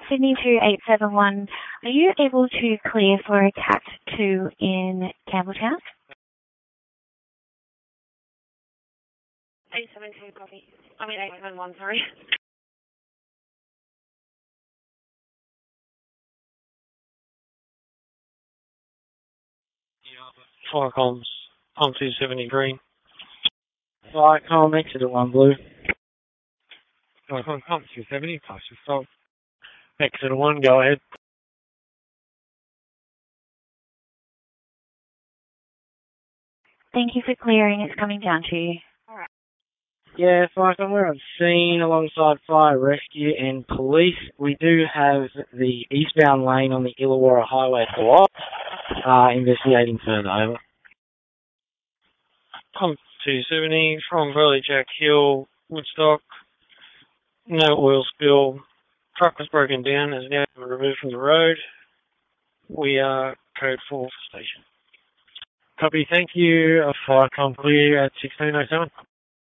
Sydney 2871, are you able to clear for a Cat 2 in Campbelltown? 872, copy. 871, sorry. Fire comms, I'm 270 green. Fire comm, exit at 1 blue. Fire comm, 270, pass your stop. Exit at 1, go ahead. Thank you for clearing. It's coming down to you. Alright. Yeah, fire comm, we're on scene alongside fire rescue and police. We do have the eastbound lane on the Illawarra Highway blocked. Investigating further, over. I'm 270 from Burley Jack Hill, Woodstock. No oil spill. Truck was broken down and is now removed from the road. We are code 4 for station. Copy, thank you. Fire com clear at 1607.